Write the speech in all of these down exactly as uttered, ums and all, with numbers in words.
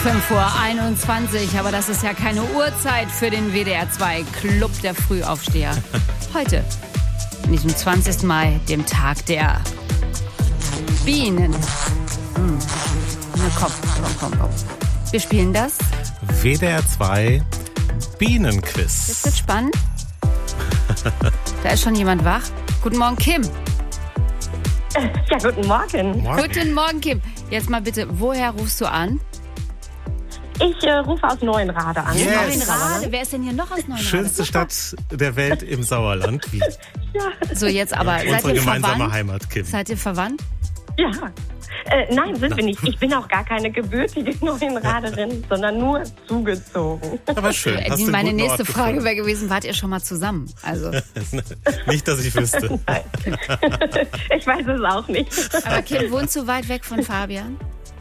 fünf Uhr einundzwanzig, aber das ist ja keine Uhrzeit für den W D R zwei Club der Frühaufsteher. Heute, an diesem zwanzigsten Mai, dem Tag der Bienen. Hm. Na komm, komm, komm, komm. Wir spielen das W D R zwei Bienenquiz. Jetzt wird spannend. Da ist schon jemand wach. Guten Morgen, Kim. Ja, guten Morgen. Morgen. Guten Morgen, Kim. Jetzt mal bitte, woher rufst du an? Ich äh, rufe aus Neuenrade an. Yes. Neuenrade. Wer ist denn hier noch aus Neuenrade? Schönste Stadt der Welt im Sauerland. Wie Ja. So, jetzt aber, seid unsere ihr gemeinsame verwandt? Heimat, Kim. Seid ihr verwandt? Ja. Äh, nein, sind wir nicht. Ich bin auch gar keine gebürtige Neuenraderin, sondern nur zugezogen. Aber schön. Hast du einen Meine guten nächste Ort Frage gefunden. wäre gewesen, wart ihr schon mal zusammen? Also, Nicht, dass ich wüsste. Nein. Ich weiß es auch nicht. aber Kim, wohnst du weit weg von Fabian?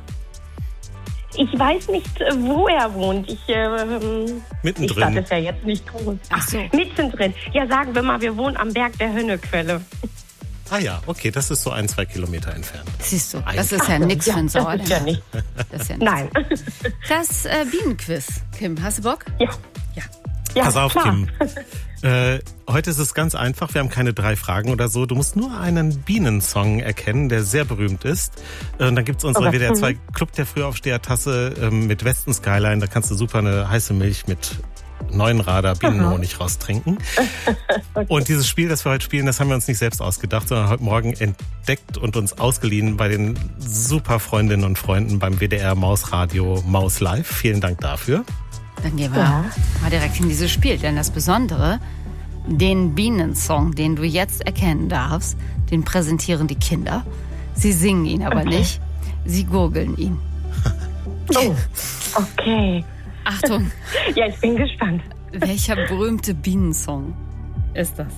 Ich weiß nicht, wo er wohnt. Ich, ähm, Mittendrin. Die Stadt ist ja jetzt nicht groß. Ach so. Mittendrin. Ja, sagen wir mal, wir wohnen am Berg der Hönnequelle. Ah ja, okay, das ist so ein, zwei Kilometer entfernt. Siehst du, das ist ja nichts für ein Das ist Sauerländer. ja nicht. Das ist ja nichts. Nein. Das äh, Bienenquiz. Kim, hast du Bock? Ja. Ja. Ja, Pass auf, klar. Kim. Äh, heute ist es ganz einfach. Wir haben keine drei Fragen oder so. Du musst nur einen Bienensong erkennen, der sehr berühmt ist. Äh, und dann gibt's unsere Okay. W D R zwei Club der Frühaufsteher-Tasse ähm, mit Westen Skyline. Da kannst du super eine heiße Milch mit Neuenrader Bienenhonig raustrinken. Okay. Und dieses Spiel, das wir heute spielen, das haben wir uns nicht selbst ausgedacht, sondern heute Morgen entdeckt und uns ausgeliehen bei den super Freundinnen und Freunden beim W D R Mausradio Maus Live. Vielen Dank dafür. Dann gehen wir Ja. mal direkt in dieses Spiel. Denn das Besondere, den Bienensong, den du jetzt erkennen darfst, den präsentieren die Kinder. Sie singen ihn aber nicht. Sie gurgeln ihn. Oh, okay. Achtung, Ja, ich bin gespannt. welcher berühmte Bienensong ist das?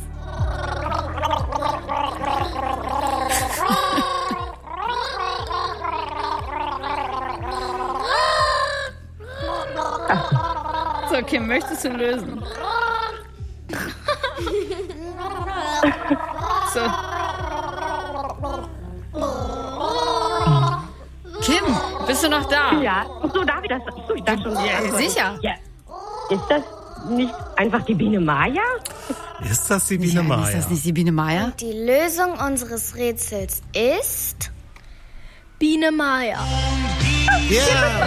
So, Kim, möchtest du lösen? So. Kim, bist du noch da? Ja, so darf ich das. So, ich darf schon Ja, antworten. sicher. Ja. Ist das nicht einfach die Biene Maya? Ist das die Biene Ja, Maya? ist das nicht die Biene Maya? Die Lösung unseres Rätsels ist Biene Maya. Ja!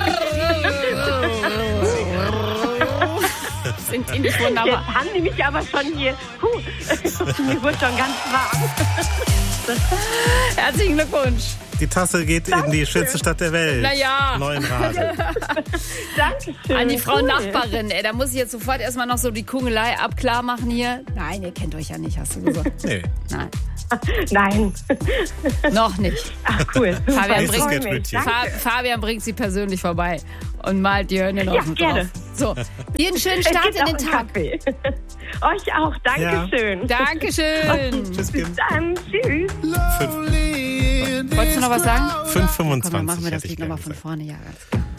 Sind die nicht wunderbar? Jetzt haben die mich aber schon hier. Puh, mir wird schon ganz warm. Herzlichen Glückwunsch. Die Tasse geht in die schönste Stadt der Welt. Na ja. Neuenrade. Dankeschön. An die Frau Cool. Nachbarin, ey, da muss ich jetzt sofort erstmal noch so die Kungelei abklar machen hier. Nein, ihr kennt euch ja nicht, hast du gesagt. Nee. Nein, Nein. noch nicht. Ach, cool. Fabian Nächstes bringt, Geldbrötchen. Fa Fabian bringt sie persönlich vorbei und malt die Hörner Ja, auf den gerne. drauf. So, dir einen schönen Es Start gibt in auch den einen Tag. Kaffee. Euch auch. Dankeschön. Dankeschön. Tschüss, Kim. Dann tschüss. Wolltest du noch was sagen? fünf Komm, dann fünfundzwanzig machen wir das hätte ich Lied nochmal gern von gesagt. vorne. Ja, ganz klar.